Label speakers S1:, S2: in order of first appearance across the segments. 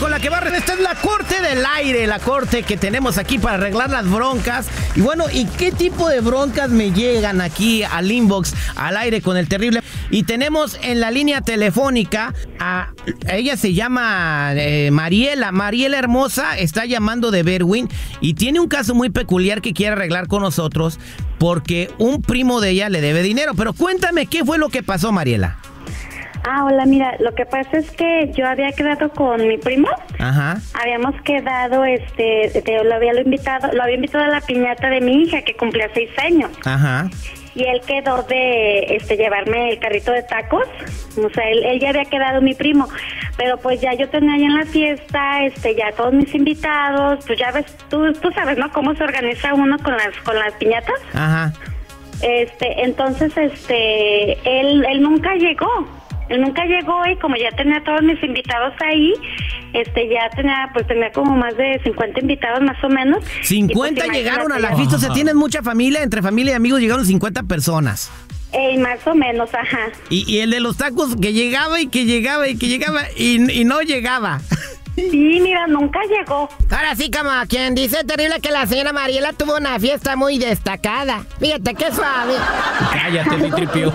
S1: con la que va a... Esta es la corte del aire, la corte que tenemos aquí para arreglar las broncas. Y bueno, ¿y qué tipo de broncas me llegan aquí al inbox, al aire con el terrible? Y tenemos en la línea telefónica ella se llama Mariela. Mariela hermosa está llamando de Berwyn y tiene un caso muy peculiar que quiere arreglar con nosotros porque un primo de ella le debe dinero. Pero cuéntame, ¿qué fue lo que pasó, Mariela?
S2: Hola, mira, lo que pasa es que yo había quedado con mi primo. Ajá. Habíamos quedado, lo había invitado a la piñata de mi hija que cumplía 6 años. Ajá. Y él quedó de llevarme el carrito de tacos. O sea, él ya había quedado, mi primo. Pero pues ya yo tenía ahí en la fiesta, ya todos mis invitados. Pues ya ves, tú sabes, ¿no? Cómo se organiza uno con las piñatas. Ajá. Entonces, él nunca llegó. Él nunca llegó y como ya tenía todos mis invitados ahí, ya tenía como más de 50 invitados más o menos.
S1: 50 pues, llegaron a la fiesta, o sea, tienes mucha familia, entre familia y amigos llegaron 50 personas.
S2: Más o menos, ajá.
S1: Y el de los tacos que llegaba y no llegaba.
S2: Sí, mira, nunca llegó.
S3: Ahora sí, como quien dice terrible que la señora Mariela tuvo una fiesta muy destacada. Fíjate qué suave.
S1: Cállate, mi tripio.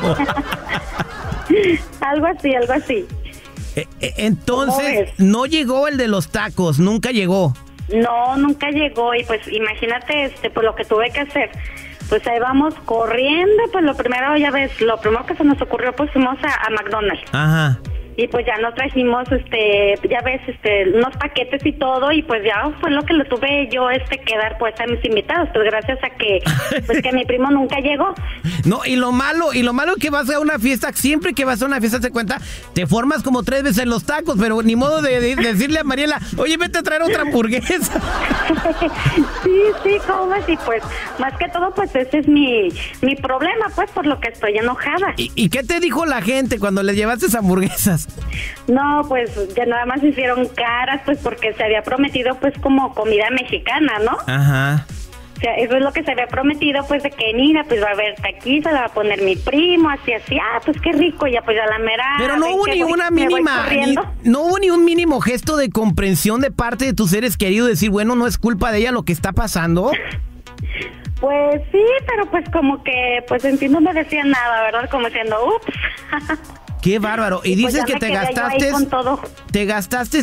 S2: Algo así.
S1: Entonces, no llegó el de los tacos, nunca llegó.
S2: No, nunca llegó y pues imagínate pues lo que tuve que hacer. Pues ahí vamos corriendo, pues lo primero que se nos ocurrió, pues fuimos a McDonald's. Ajá. Y pues ya nos trajimos, ya ves, unos paquetes y todo, y pues ya fue lo que le tuve yo, que dar pues a mis invitados, pues gracias a que, pues que mi primo nunca llegó.
S1: No, y lo malo que vas a una fiesta, siempre que vas a una fiesta, te cuenta, te formas como 3 veces los tacos, pero ni modo de decirle a Mariela, oye, vete a traer otra hamburguesa.
S2: Sí, ¿cómo es? Y pues, más que todo, pues ese es mi problema, pues, por lo que estoy enojada.
S1: ¿Y qué te dijo la gente cuando le llevaste esas hamburguesas?
S2: No, pues ya nada más hicieron caras, pues porque se había prometido pues como comida mexicana, ¿no? Ajá. O sea, eso es lo que se había prometido, pues de que mira, pues va a haber taquiza, la va a poner mi primo, así, pues qué rico, ya pues a la mera.
S1: Pero no hubo ni una mínima, no hubo ni un mínimo gesto de comprensión de parte de tus seres queridos, decir, bueno, no es culpa de ella lo que está pasando.
S2: Pues sí, pero pues como que, pues en fin no me decían nada, ¿verdad? Como diciendo, ups.
S1: ¡Qué bárbaro! Y dices que te gastaste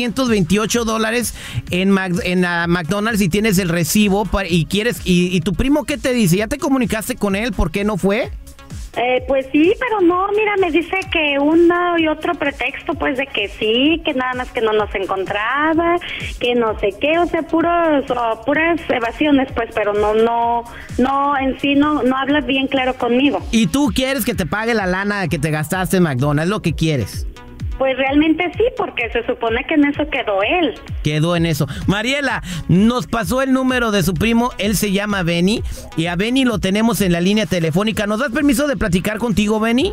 S1: $328 en McDonald's y tienes el recibo y quieres... ¿Y tu primo qué te dice? ¿Ya te comunicaste con él? ¿Por qué no fue?
S2: Pues sí, pero no, mira, me dice que uno y otro pretexto, pues de que sí, que nada más que no nos encontraba, que no sé qué, o sea, puras evasiones, pues, pero no, en sí no habla bien claro conmigo.
S1: ¿Y tú quieres que te pague la lana que te gastaste en McDonald's? ¿Lo que quieres?
S2: Pues realmente sí, porque se supone que en eso quedó él.
S1: Quedó en eso. Mariela, nos pasó el número de su primo, él se llama Benny, y a Benny lo tenemos en la línea telefónica. ¿Nos das permiso de platicar contigo, Benny?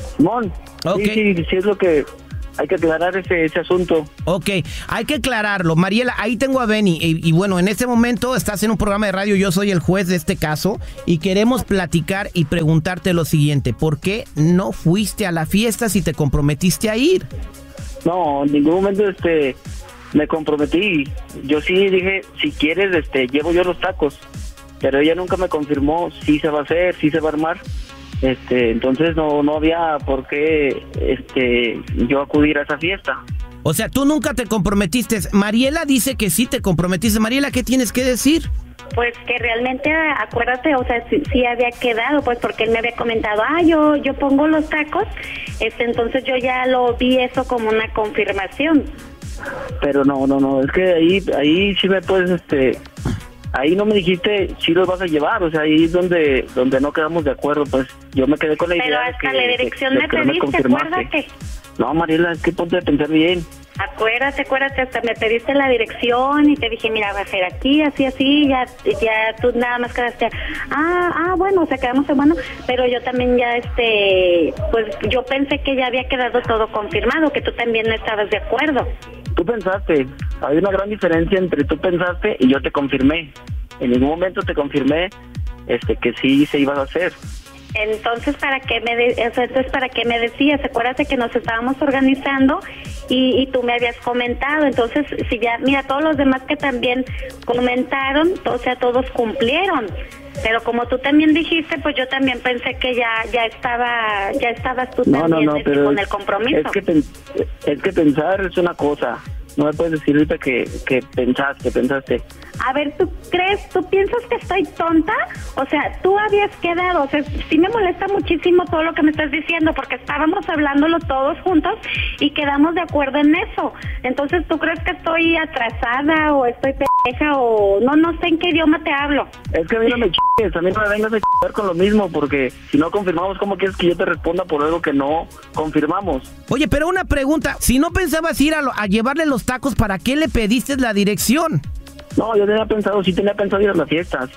S4: Okay. Sí, es lo que... Hay que aclarar ese asunto.
S1: Ok, hay que aclararlo. Mariela, ahí tengo a Benny. Y bueno, en este momento estás en un programa de radio. Yo soy el juez de este caso. Y queremos platicar y preguntarte lo siguiente. ¿Por qué no fuiste a la fiesta si te comprometiste a ir?
S4: No, en ningún momento me comprometí. Yo sí dije, si quieres, llevo yo los tacos. Pero ella nunca me confirmó si se va a hacer, si se va a armar. Entonces no había por qué yo acudir a esa fiesta.
S1: O sea, tú nunca te comprometiste. Mariela dice que sí te comprometiste. Mariela, ¿qué tienes que decir?
S2: Pues que realmente, acuérdate, o sea, sí había quedado, pues porque él me había comentado, yo pongo los tacos, entonces yo ya lo vi eso como una confirmación.
S4: Pero no, es que ahí sí me puedes, ahí no me dijiste si los vas a llevar, o sea, ahí es donde no quedamos de acuerdo, pues yo me quedé con la idea.
S2: Pero hasta la dirección me pediste, acuérdate.
S4: No, Mariela, es que ponte a pensar bien.
S2: Acuérdate, hasta me pediste la dirección y te dije, mira, va a ser aquí, así, ya tú nada más quedaste, bueno, o sea, quedamos en bueno, pero yo también ya, pues yo pensé que ya había quedado todo confirmado, que tú también no estabas de acuerdo.
S4: Tú pensaste, hay una gran diferencia entre tú pensaste y yo te confirmé. En ningún momento te confirmé que sí se iba a hacer.
S2: Entonces, ¿para qué me decías? Acuérdate que nos estábamos organizando y tú me habías comentado. Entonces, si ya, mira, todos los demás que también comentaron, o sea, todos cumplieron. Pero como tú también dijiste, pues yo también pensé que ya estabas tú también con el compromiso.
S4: Es que pensar es una cosa. No me puedes decir ahorita que pensaste.
S2: A ver, ¿tú piensas que estoy tonta? O sea, tú habías quedado, o sea, sí me molesta muchísimo todo lo que me estás diciendo, porque estábamos hablándolo todos juntos y quedamos de acuerdo en eso. Entonces, ¿tú crees que estoy atrasada o estoy pendeja o no sé en qué idioma te hablo?
S4: Es que a mí no me chingues, a mí no me vengas a chingar con lo mismo, porque si no confirmamos, ¿cómo quieres que yo te responda por algo que no confirmamos?
S1: Oye, pero una pregunta, si no pensabas ir a llevarle los tacos, ¿para qué le pediste la dirección?
S4: No, yo sí tenía pensado ir a la fiesta,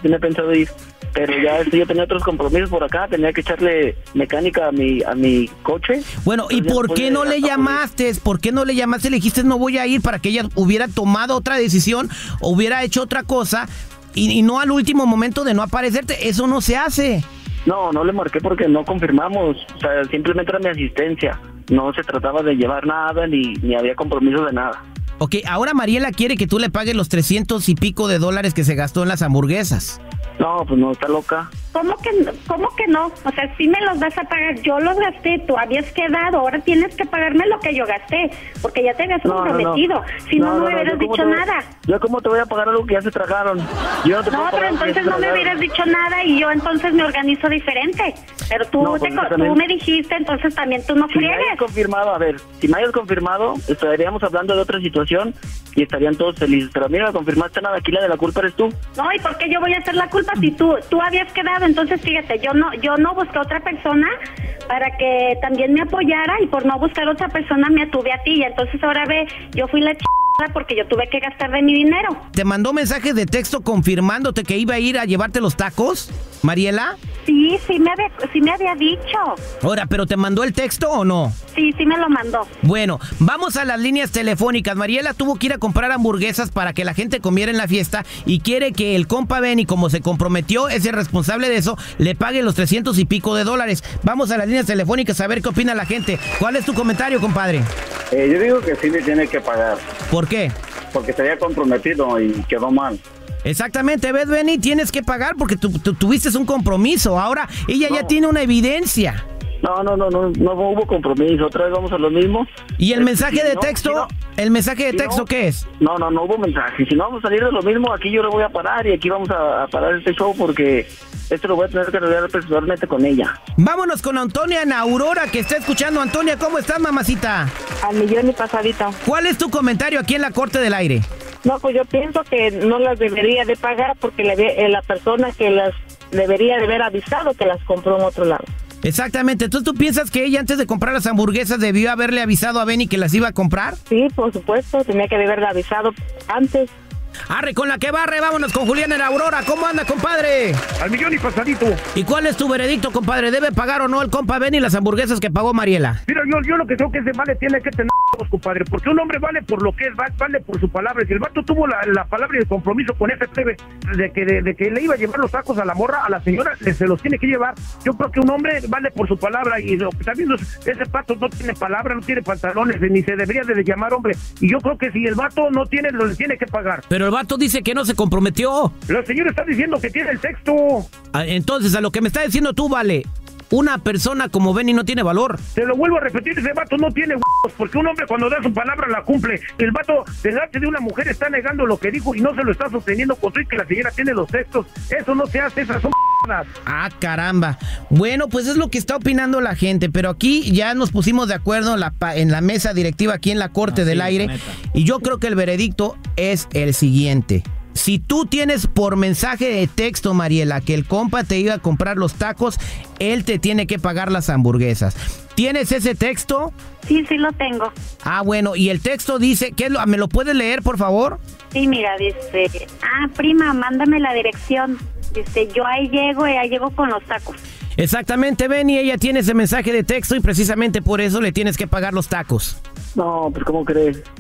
S4: pero ya yo tenía otros compromisos por acá, tenía que echarle mecánica a mi coche.
S1: Bueno, ¿y por qué no le llamaste? ¿Por qué no le llamaste? Le dijiste no voy a ir, para que ella hubiera tomado otra decisión, o hubiera hecho otra cosa, y no al último momento de no aparecerte. Eso no se hace.
S4: No le marqué porque no confirmamos, o sea, simplemente era mi asistencia. No se trataba de llevar nada, ni había compromiso de nada.
S1: Ok, ahora Mariela quiere que tú le pagues los 300 y pico de dólares que se gastó en las hamburguesas.
S4: No, pues no, está loca.
S2: ¿Cómo que no? O sea, sí me los vas a pagar. Yo los gasté, tú habías quedado. Ahora tienes que pagarme lo que yo gasté, porque ya te habías comprometido. Si no me hubieras dicho nada.
S4: ¿Yo cómo te voy a pagar algo que ya se tragaron?
S2: Pero entonces no me hubieras dicho nada y yo entonces me organizo diferente. Pero tú me dijiste, entonces también tú no friegues.
S4: Si me hayas confirmado, estaríamos hablando de otra situación y estarían todos felices. Pero a mí no me confirmaste nada, aquí la de la culpa eres tú.
S2: No, ¿y por qué yo voy a hacer la culpa si tú habías quedado? Entonces, fíjate, yo no busqué otra persona para que también me apoyara, y por no buscar otra persona me atuve a ti, y entonces ahora yo fui la porque yo tuve que gastar de mi dinero.
S1: ¿Te mandó mensajes de texto confirmándote que iba a ir a llevarte los tacos, Mariela?
S2: Sí me había dicho.
S1: Ahora, ¿pero te mandó el texto o no?
S2: Sí me lo mandó.
S1: Bueno, vamos a las líneas telefónicas. Mariela tuvo que ir a comprar hamburguesas para que la gente comiera en la fiesta y quiere que el compa Benny, como se comprometió, es el responsable de eso, le pague los 300 y pico de dólares. Vamos a las líneas telefónicas a ver qué opina la gente. ¿Cuál es tu comentario, compadre?
S5: Yo digo que sí le tiene que pagar.
S1: ¿Por qué?
S5: Porque se había comprometido y quedó mal.
S1: Exactamente, ¿ves, Benny? Tienes que pagar porque tú tuviste un compromiso. Ahora ella ya tiene una evidencia.
S4: No hubo compromiso. Otra vez vamos a lo mismo.
S1: ¿Y el mensaje de texto? ¿El mensaje de texto qué es?
S4: No hubo mensaje. Si no vamos a salir de lo mismo, aquí yo le voy a parar y aquí vamos a parar este show porque esto lo voy a tener que arreglar personalmente con ella.
S1: Vámonos con Antonia en Aurora, que está escuchando. Antonia, ¿cómo estás, mamacita?
S6: Al millón y pasadito.
S1: ¿Cuál es tu comentario aquí en la Corte del Aire?
S6: No, pues yo pienso que no las debería de pagar porque la persona que las debería de haber avisado que las compró en otro lado.
S1: Exactamente. Entonces, ¿tú piensas que ella antes de comprar las hamburguesas debió haberle avisado a Benny que las iba a comprar?
S6: Sí, por supuesto, tenía que haberle avisado antes.
S1: Arre con la que barre, vámonos con Julián en Aurora. ¿Cómo anda, compadre?
S7: Al millón y pasadito.
S1: ¿Y cuál es tu veredicto, compadre? ¿Debe pagar o no el compa Benny las hamburguesas que pagó Mariela?
S7: Mira, yo lo que creo que ese vale tiene que tener, compadre, porque un hombre vale por lo que es, vale por su palabra. Si el vato tuvo la palabra y el compromiso con ese plebe de que le iba a llevar los tacos a la morra, a la señora, se los tiene que llevar. Yo creo que un hombre vale por su palabra y también ese pato no tiene palabra, no tiene pantalones, ni se debería de llamar hombre. Y yo creo que si el vato no tiene, lo tiene que pagar.
S1: Pero el vato dice que no se comprometió.
S7: La señora está diciendo que tiene el texto.
S1: Entonces, a lo que me está diciendo tú, vale, una persona como Benny no tiene valor.
S7: Te lo vuelvo a repetir, ese vato no tiene huevos, porque un hombre cuando da su palabra la cumple. El vato delante de una mujer está negando lo que dijo y no se lo está sosteniendo con todo y que la señora tiene los textos. Eso no se hace, esas son
S1: Ah, caramba. Bueno, pues es lo que está opinando la gente, pero aquí ya nos pusimos de acuerdo en la mesa directiva aquí en la Corte del Aire, y yo creo que el veredicto es el siguiente. Si tú tienes por mensaje de texto, Mariela, que el compa te iba a comprar los tacos, él te tiene que pagar las hamburguesas. ¿Tienes ese texto?
S2: Sí lo tengo.
S1: Ah, bueno, y el texto dice, ¿me lo puedes leer, por favor?
S2: Sí, mira, dice, prima, mándame la dirección. Dice, yo ahí llego con los tacos.
S1: Exactamente, Benny, ella tiene ese mensaje de texto y precisamente por eso le tienes que pagar los tacos.
S4: No, pues ¿cómo crees?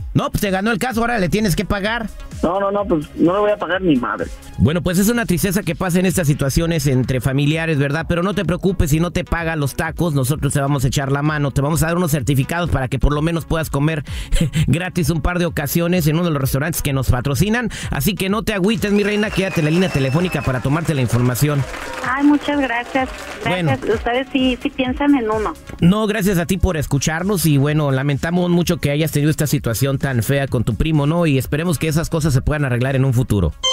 S1: No, pues se ganó el caso, ahora le tienes que pagar.
S4: No, pues no le voy a pagar ni madre.
S1: Bueno, pues es una tristeza que pasen estas situaciones entre familiares, ¿verdad? Pero no te preocupes, si no te pagan los tacos, nosotros te vamos a echar la mano. Te vamos a dar unos certificados para que por lo menos puedas comer gratis un par de ocasiones en uno de los restaurantes que nos patrocinan. Así que no te agüites, mi reina, quédate en la línea telefónica para tomarte la información.
S2: Ay, muchas gracias. Bueno, ustedes sí piensan en uno.
S1: No, gracias a ti por escucharnos y bueno, lamentamos mucho que hayas tenido esta situación tan fea con tu primo, ¿no? Y esperemos que esas cosas se puedan arreglar en un futuro.